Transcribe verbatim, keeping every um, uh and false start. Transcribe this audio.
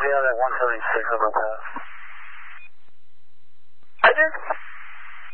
be out at one seventy-six, how about that?